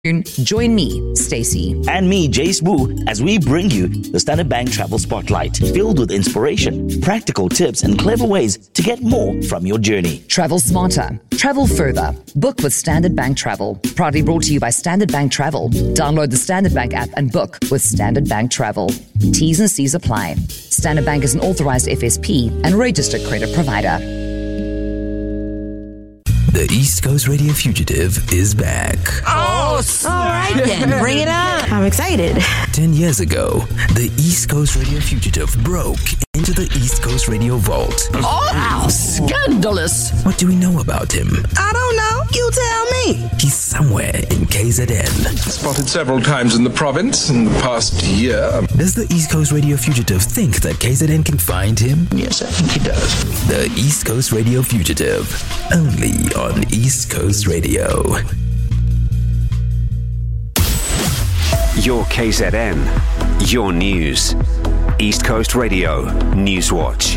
Join me, Stacey. And me, Jace Wu, as we bring you the Standard Bank Travel Spotlight, filled with inspiration, practical tips, and clever ways to get more from your journey. Travel smarter. Travel further. Book with Standard Bank Travel. Proudly brought to you by Standard Bank Travel. Download the Standard Bank app and book with Standard Bank Travel. T's and C's apply. Standard Bank is an authorized FSP and registered credit provider. The East Coast Radio Fugitive is back. Oh, all right then. Bring it on. I'm excited. 10 years ago, the East Coast Radio Fugitive broke into the East Coast Radio Vault. Oh, scandalous. What do we know about him? I don't know. You tell me. He's somewhere in KZN. Spotted several times in the province in the past year. Does the East Coast Radio Fugitive think that KZN can find him? Yes, I think he does. The East Coast Radio Fugitive. Only on East Coast Radio. Your KZN, your news. East Coast Radio Newswatch.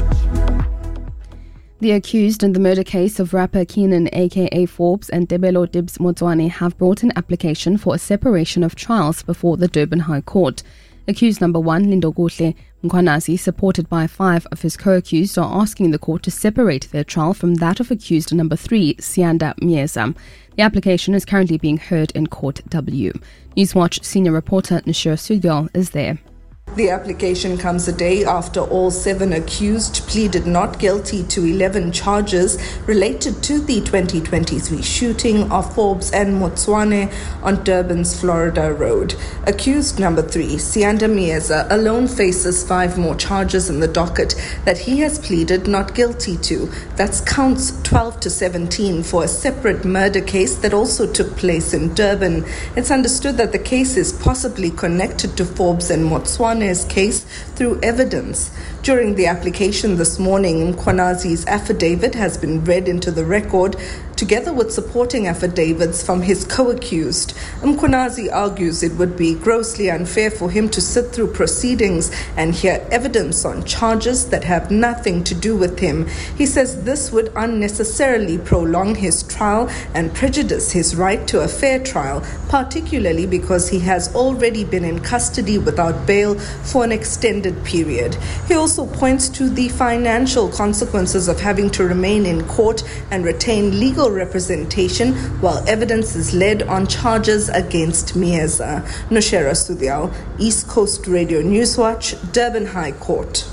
The accused in the murder case of rapper Keenan aka Forbes and Debelo Dibs Motswane have brought an application for a separation of trials before the Durban High Court. Accused number 1, Lindokuhle Mkhwanazi, supported by 5 of his co-accused, are asking the court to separate their trial from that of accused number 3, Sianda Mieza. The application is currently being heard in Court W. Newswatch senior reporter Nishira Sudyal is there. The application comes a day after all 7 accused pleaded not guilty to 11 charges related to the 2023 shooting of Forbes and Motswane on Durban's Florida Road. Accused number 3, Sianda Mieza, alone faces 5 more charges in the docket that he has pleaded not guilty to. That's counts 12 to 17 for a separate murder case that also took place in Durban. It's understood that the case is possibly connected to Forbes and Motswane case through evidence. During the application this morning, Mkhwanazi's affidavit has been read into the record, together with supporting affidavits from his co-accused. Mkhwanazi argues it would be grossly unfair for him to sit through proceedings and hear evidence on charges that have nothing to do with him. He says this would unnecessarily prolong his trial and prejudice his right to a fair trial, particularly because he has already been in custody without bail for an extended period. He also points to the financial consequences of having to remain in court and retain legal representation while evidence is led on charges against Mieza. Noshera Sudyal, East Coast Radio Newswatch, Durban High Court.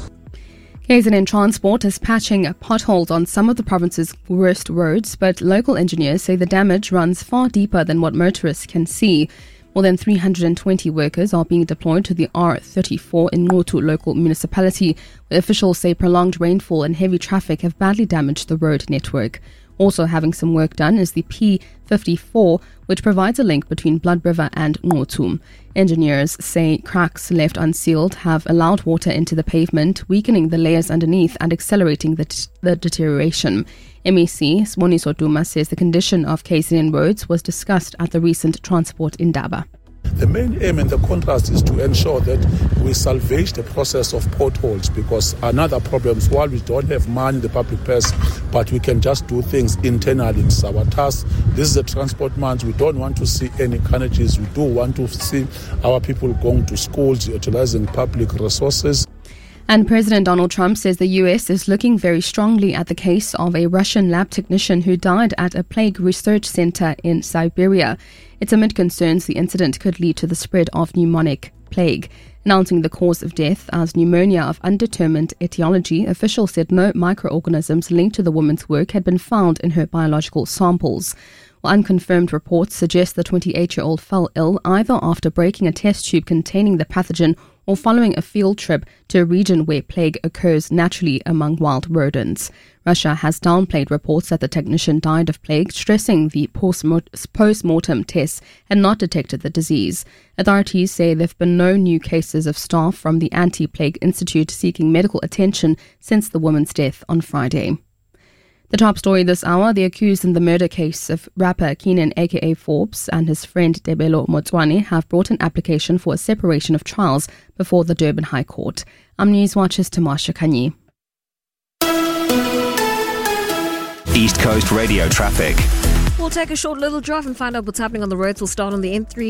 KZN Transport is patching potholes on some of the province's worst roads, but local engineers say the damage runs far deeper than what motorists can see. More than 320 workers are being deployed to the R34 in Nquthu local municipality, where officials say prolonged rainfall and heavy traffic have badly damaged the road network. Also having some work done is the P54, which provides a link between Blood River and Nquthu. Engineers say cracks left unsealed have allowed water into the pavement, weakening the layers underneath and accelerating the deterioration. MEC Siboniso Duma says the condition of KZN roads was discussed at the recent Transport Indaba. The main aim and the contrast is to ensure that we salvage the process of potholes, because another problem is while we don't have money in the public purse, but we can just do things internally. It's our task. This is a transport month. We don't want to see any carnages. We do want to see our people going to schools, utilizing public resources. And President Donald Trump says the U.S. is looking very strongly at the case of a Russian lab technician who died at a plague research center in Siberia. It's amid concerns the incident could lead to the spread of pneumonic plague. Announcing the cause of death as pneumonia of undetermined etiology, officials said no microorganisms linked to the woman's work had been found in her biological samples. Well, unconfirmed reports suggest the 28-year-old fell ill either after breaking a test tube containing the pathogen or following a field trip to a region where plague occurs naturally among wild rodents. Russia has downplayed reports that the technician died of plague, stressing the post-mortem tests had not detected the disease. Authorities say there have been no new cases of staff from the Anti-Plague Institute seeking medical attention since the woman's death on Friday. The top story this hour, the accused in the murder case of rapper Keenan aka Forbes and his friend Debelo Motswane have brought an application for a separation of trials before the Durban High Court. Newswatch's Tamasha Kanyi. East Coast Radio traffic. We'll take a short little drive and find out what's happening on the roads. We'll start on the N3